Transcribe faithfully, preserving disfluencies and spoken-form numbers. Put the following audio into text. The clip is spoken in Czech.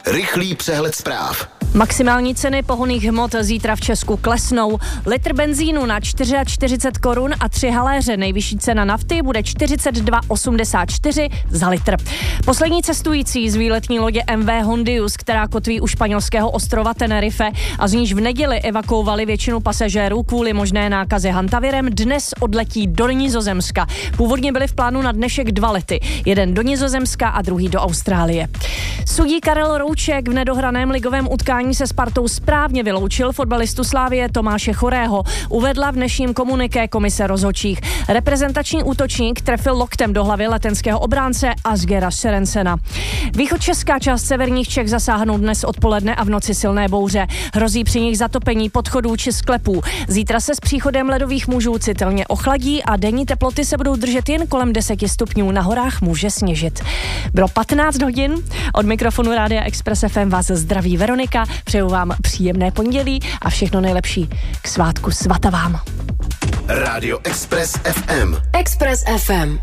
Rychlý přehled zpráv. Maximální ceny pohonných hmot zítra v Česku klesnou. Litr benzínu na čtyřicet čtyři korun a tři haléře. Nejvyšší cena nafty bude čtyřicet dva osmdesát čtyři za litr. Poslední cestující z výletní lodě M V Hondius, která kotví u španělského ostrova Tenerife a z níž v neděli evakuovali většinu pasažérů kvůli možné nákaze hantavirem, dnes odletí do Nizozemska. Původně byly v plánu na dnešek dva lety. Jeden do Nizozemska a druhý do Austrálie. Sudí Karel Rouček v nedohraném ligovém utkání se Spartou správně vyloučil fotbalistu Slavie Tomáše Chorého, uvedla v dnešním komuniké komise rozhodčích. Reprezentační útočník trefil loktem do hlavy letenského obránce Asgera Šerencena. Východčeská část severních Čech zasáhnou dnes odpoledne a v noci silné bouře. Hrozí při nich zatopení podchodů či sklepů. Zítra se s příchodem ledových mužů citelně ochladí a denní teploty se budou držet jen kolem deseti stupňů. Na horách může sněžit. Bylo patnáct hodin. Od mikrofonu Rádia Express F M vás zdraví Veronika. Přeju vám příjemné pondělí a všechno nejlepší k svátku svata vám. Rádio Express F M. Express F M.